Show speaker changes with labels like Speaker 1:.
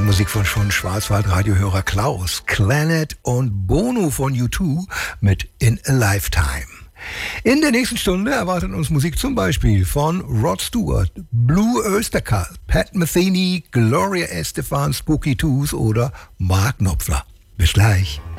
Speaker 1: Musik von Schwarzwald-Radiohörer Klaus, Clannad und Bono von U2 mit In a Lifetime. In der nächsten Stunde erwartet uns Musik zum Beispiel von Rod Stewart, Blue Oyster Pat Metheny, Gloria Estefan, Spooky Tooth oder Mark Knopfler. Bis gleich.